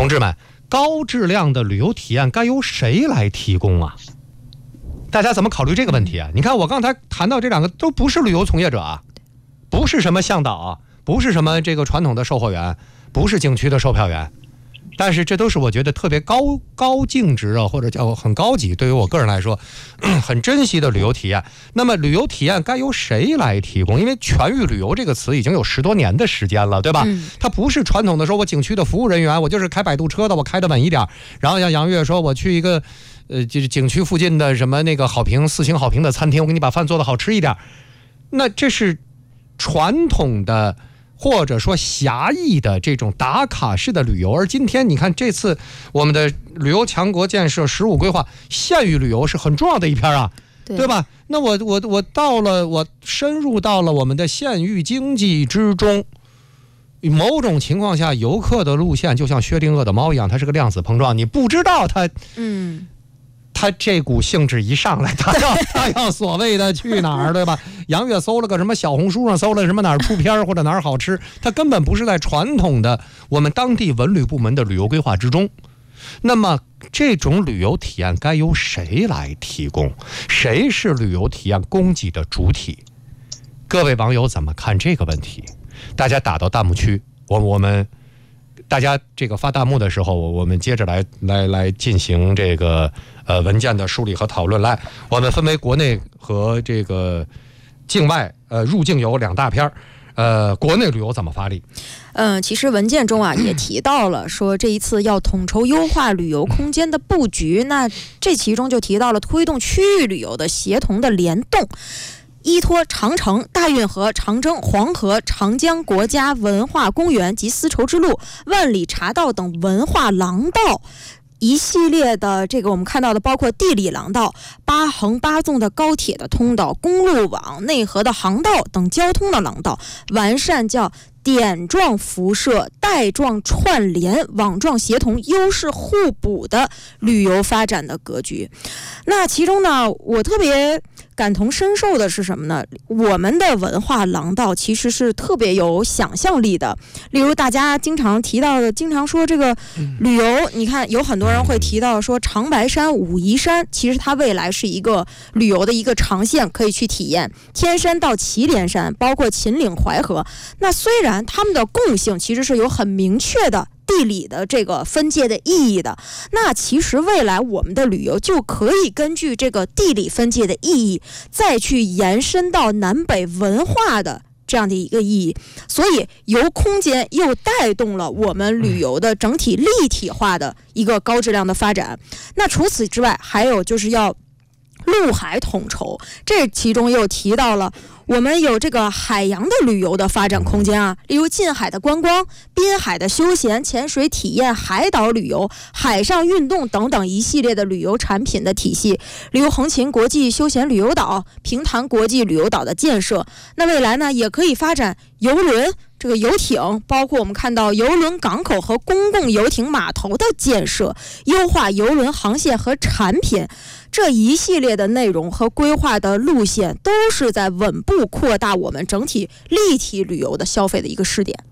同志们，高质量的旅游体验该由谁来提供啊？大家怎么考虑这个问题啊？你看我刚才谈到这两个都不是旅游从业者啊，不是什么向导啊，不是什么这个传统的售货员，不是景区的售票员，但是这都是我觉得特别高净值啊，或者叫很高级，对于我个人来说很珍惜的旅游体验。那么旅游体验该由谁来提供？因为全域旅游这个词已经有10多年的时间了，对吧？它不是传统的说我景区的服务人员，我就是开摆渡车的，我开得稳一点，然后像杨越说我去一个就是景区附近的什么那个4星好评的餐厅，我给你把饭做得好吃一点，那这是传统的或者说狭义的这种打卡式的旅游。而今天你看这次我们的旅游强国建设15规划，县域旅游是很重要的一篇啊， 对吧？那我到了，我深入到了我们的县域经济之中，某种情况下游客的路线就像薛定谔的猫一样，它是个量子碰撞，你不知道他这股兴致一上来，他要所谓的去哪儿，对吧？杨越搜了个什么小红书上搜了什么哪儿出片或者哪儿好吃，他根本不是在传统的我们当地文旅部门的旅游规划之中。那么这种旅游体验该由谁来提供？谁是旅游体验供给的主体？各位网友怎么看这个问题？大家打到弹幕区，我们大家这个发弹幕的时候，我们接着来进行这个文件的梳理和讨论。来，我们分为国内和这个境外入境游2大篇。国内旅游怎么发力？ 其实文件中啊也提到了，说这一次要统筹优化旅游空间的布局，那这其中就提到了推动区域旅游的协同的联动，依托长城、大运河、长征、黄河、长江国家文化公园及丝绸之路、万里茶道等文化廊道一系列的这个我们看到的，包括地理廊道、8横8纵的高铁的通道、公路网、内河的航道等交通的廊道，完善叫点状辐射、带状串联、网状协同、优势互补的旅游发展的格局。那其中呢，我特别感同身受的是什么呢？我们的文化廊道其实是特别有想象力的。例如大家经常提到的，经常说这个旅游，你看有很多人会提到说长白山、武夷山，其实它未来是一个旅游的一个长线可以去体验。天山到祁连山，包括秦岭淮河，那虽然它们的共性其实是有很明确的地理的这个分界的意义的，那其实未来我们的旅游就可以根据这个地理分界的意义，再去延伸到南北文化的这样的一个意义，所以由空间又带动了我们旅游的整体立体化的一个高质量的发展。那除此之外，还有就是要陆海统筹，这其中又提到了我们有这个海洋的旅游的发展空间啊，例如近海的观光、滨海的休闲、潜水体验、海岛旅游、海上运动等等一系列的旅游产品的体系，例如横琴国际休闲旅游岛、平潭国际旅游岛的建设。那未来呢，也可以发展邮轮、这个游艇，包括我们看到邮轮港口和公共游艇码头的建设，优化邮轮航线和产品。这一系列的内容和规划的路线，都是在稳步扩大我们整体立体旅游的消费的一个试点。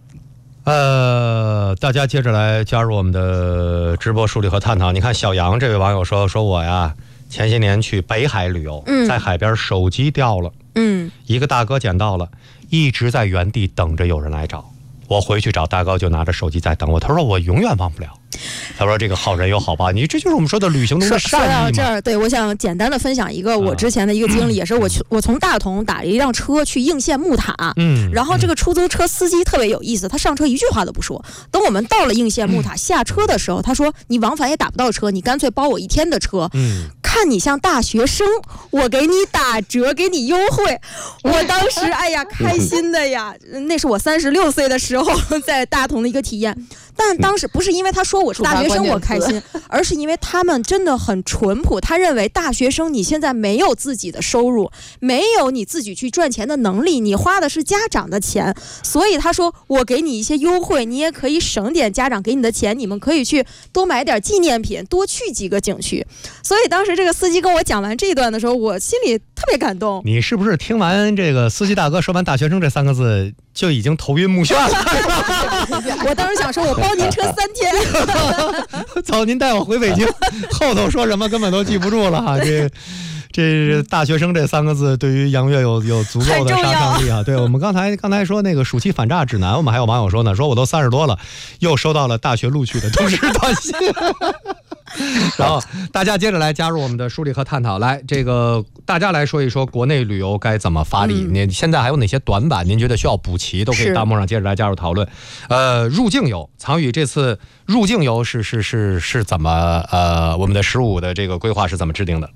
大家接着来加入我们的直播梳理和探讨。你看小杨这位网友说我呀，前些年去北海旅游，在海边手机掉了，一个大哥捡到了，一直在原地等着有人来找。我回去找大哥，就拿着手机在等我。他说我永远忘不了。他说这个好人有好报，你这就是我们说的旅行中的善意嘛。说到这儿，对，我想简单的分享一个我之前的一个经历，也是我从大同打了一辆车去应县木塔，然后这个出租车司机特别有意思，他上车一句话都不说。等我们到了应县木塔下车的时候，他说你往返也打不到车，你干脆包我1天的车。看你像大学生，我给你打折，给你优惠。我当时哎呀开心的呀，那是我36岁的时候在大同的一个体验。但当时不是因为他说我是大学生我开心，而是因为他们真的很淳朴。他认为大学生你现在没有自己的收入，没有你自己去赚钱的能力，你花的是家长的钱，所以他说我给你一些优惠，你也可以省点家长给你的钱，你们可以去多买点纪念品，多去几个景区。所以当时这个司机跟我讲完这一段的时候，我心里特别感动。 你是不是听完这个司机大哥说完大学生这3个字， 就已经头晕目眩了。 我当时想说，我包您车3天。 走，您带我回北京。后头说什么根本都记不住了哈。这大学生这3个字对于杨越有足够的杀伤力啊！对，我们刚才说那个暑期反诈指南，我们还有网友说呢，说我都30多了，又收到了大学录取的通知短信。然后大家接着来加入我们的梳理和探讨，来这个大家来说一说国内旅游该怎么发力。您现在还有哪些短板？您觉得需要补齐？都可以弹幕上接着来加入讨论。入境游，藏宇这次入境游是怎么我们的15的这个规划是怎么制定的？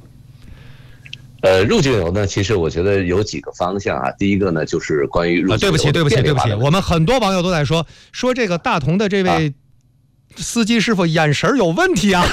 入境游呢，其实我觉得有几个方向啊。第一个呢，就是关于入境游。 对不起，我们很多网友都在说这个大同的这位司机师傅眼神有问题啊。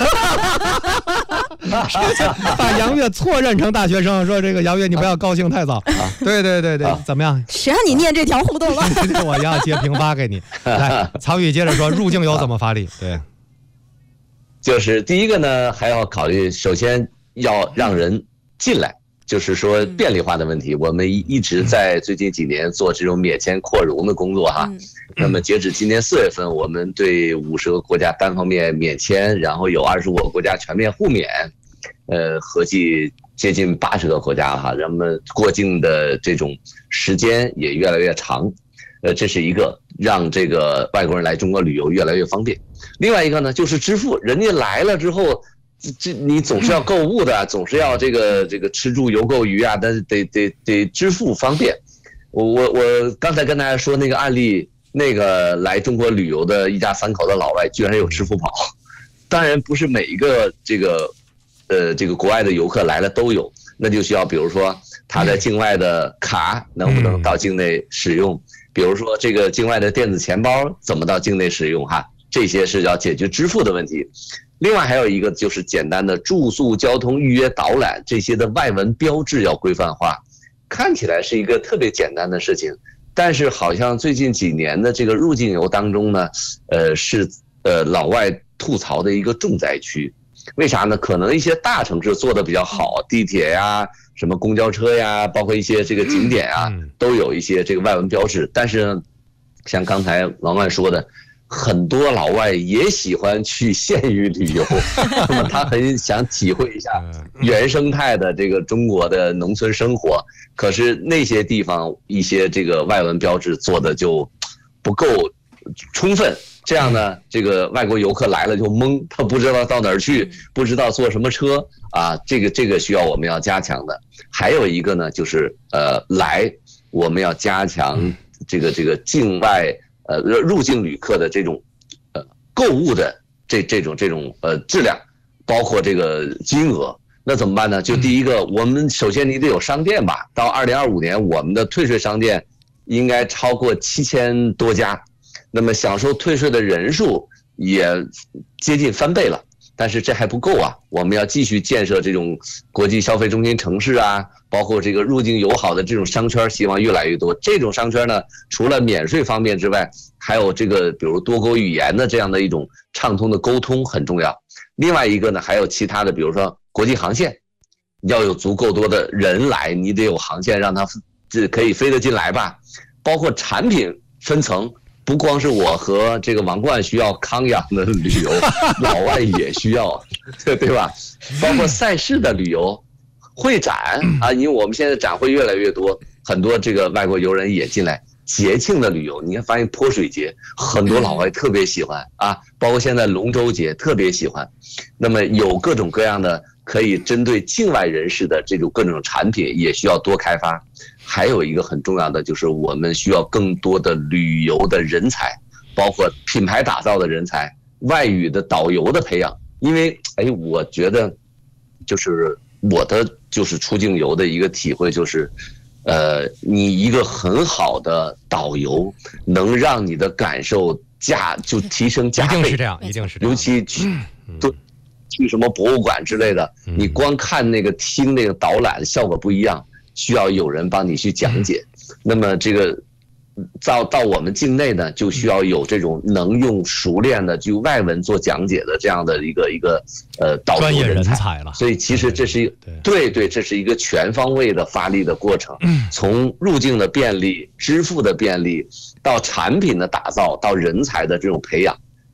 把杨越错认成大学生，说这个杨越你不要高兴太早。对，怎么样？ 谁让你念这条互动了？ 我要截屏发给你。来，曹宇接着说入境游怎么发力？对， 就是第一个呢，还要考虑，首先要让人进来，就是说便利化的问题。我们一直在最近几年做这种免签扩容的工作哈。那么截止今年4月份，我们对50个国家单方面免签，然后有25个国家全面互免，合计接近80个国家哈。人们过境的这种时间也越来越长，这是一个让这个外国人来中国旅游越来越方便。另外一个呢，就是支付，人家来了之后。你总是要购物的，总是要这个吃住游购娱啊，但是得支付方便。我刚才跟大家说那个案例，那个来中国旅游的一家3口的老外居然有支付宝。当然不是每一个这个国外的游客来了都有，那就需要比如说他的境外的卡能不能到境内使用，比如说这个境外的电子钱包怎么到境内使用哈，这些是要解决支付的问题。另外还有一个就是简单的住宿、交通、预约、导览这些的外文标志要规范化，看起来是一个特别简单的事情，但是好像最近几年的这个入境游当中呢，是老外吐槽的一个重灾区。为啥呢？可能一些大城市做的比较好，地铁呀、什么公交车呀，包括一些这个景点啊，都有一些这个外文标志，但是像刚才王冠说的。很多老外也喜欢去县域旅游，那么他很想体会一下原生态的这个中国的农村生活，可是那些地方一些这个外文标志做的就不够充分，这样呢，这个外国游客来了就懵，他不知道到哪儿去，不知道坐什么车啊，这个需要我们要加强的。还有一个呢，就是我们要加强这个境外。入境旅客的这种购物的这种质量，包括这个金额，那怎么办呢？就第一个，我们首先你得有商店吧。到2025年，我们的退税商店应该超过7000多家，那么享受退税的人数也接近翻倍了。但是这还不够啊，我们要继续建设这种国际消费中心城市啊，包括这个入境友好的这种商圈，希望越来越多。这种商圈呢，除了免税方面之外，还有这个比如多国语言的这样的一种畅通的沟通很重要。另外一个呢，还有其他的，比如说国际航线，要有足够多的人来，你得有航线让它可以飞得进来吧。包括产品分层。不光是我和这个王冠需要康养的旅游，老外也需要，对吧？包括赛事的旅游、会展啊，因为我们现在展会越来越多，很多这个外国游人也进来。节庆的旅游，你看发现泼水节，很多老外特别喜欢啊，包括现在龙舟节特别喜欢。那么有各种各样的可以针对境外人士的这种各种产品，也需要多开发。还有一个很重要的就是我们需要更多的旅游的人才，包括品牌打造的人才、外语的导游的培养。因为我觉得就是我的就是出境游的一个体会就是，你一个很好的导游能让你的感受就提升加倍， 一定是这样， 尤其去什么博物馆之类的，你光看那个听那个导览效果不一样。需要有人帮你去讲解，那么这个到我们境内呢，就需要有这种能用熟练的就外文做讲解的这样的一个导游人才了。 所以其实这是对，这是一个全方位的发力的过程，从入境的便利、支付的便利，到产品的打造，到人才的这种培养，